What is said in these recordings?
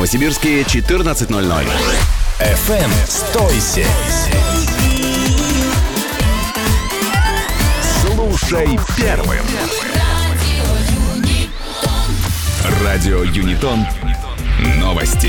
Новосибирске 14:00. FM 107. Слушай первым. Радио Юнитон. Новости.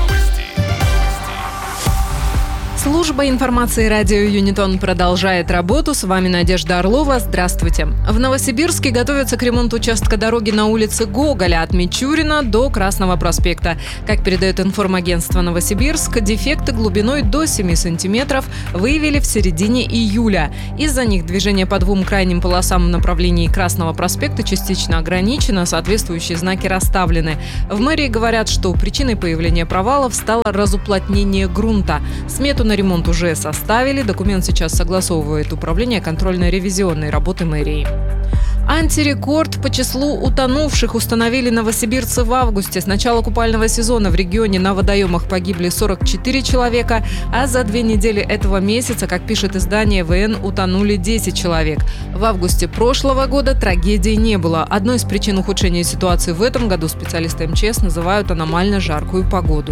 Служба информации радио Юнитон продолжает работу. С вами Надежда Орлова. Здравствуйте. В Новосибирске готовятся к ремонту участка дороги на улице Гоголя от Мичурина до Красного проспекта. Как передает информагентство «Новосибирск», дефекты глубиной до 7 сантиметров выявили в середине июля. Из-за них движение по двум крайним полосам в направлении Красного проспекта частично ограничено, соответствующие знаки расставлены. В мэрии говорят, что причиной появления провалов стало разуплотнение грунта. Смету на ремонт уже составили. Документ сейчас согласовывает Управление контрольно-ревизионной работы мэрии. Антирекорд по числу утонувших установили новосибирцы в августе. С начала купального сезона в регионе на водоемах погибли 44 человека, а за 2 недели этого месяца, как пишет издание ВН, утонули 10 человек. В августе прошлого года трагедии не было. Одной из причин ухудшения ситуации в этом году специалисты МЧС называют аномально жаркую погоду.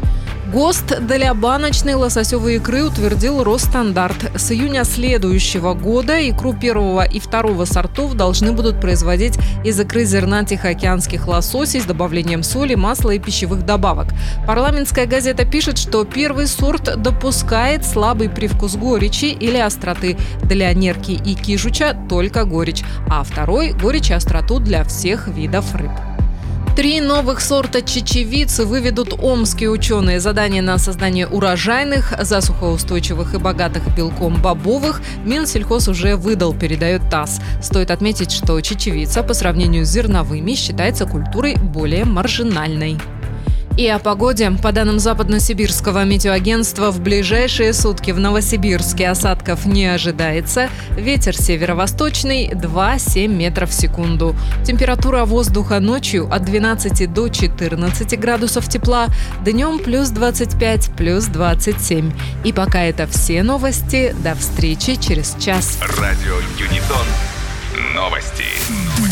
ГОСТ для баночной лососевой икры утвердил Росстандарт. С июня следующего года икру первого и второго сортов должны будут производить из икры зерна тихоокеанских лососей с добавлением соли, масла и пищевых добавок. Парламентская газета пишет, что первый сорт допускает слабый привкус горечи или остроты. Для нерки и кижуча только горечь, а второй – горечь и остроту для всех видов рыб. 3 новых сорта чечевицы выведут омские ученые. Задание на создание урожайных, засухоустойчивых и богатых белком бобовых Минсельхоз уже выдал, передает ТАСС. Стоит отметить, что чечевица по сравнению с зерновыми считается культурой более маржинальной. И о погоде. По данным Западно-Сибирского метеоагентства, в ближайшие сутки в Новосибирске осадков не ожидается. Ветер северо-восточный 2,7 метров в секунду. Температура воздуха ночью от 12 до 14 градусов тепла, днем плюс 25, плюс 27. И пока это все новости. До встречи через час. Радио Юнитон. Новости.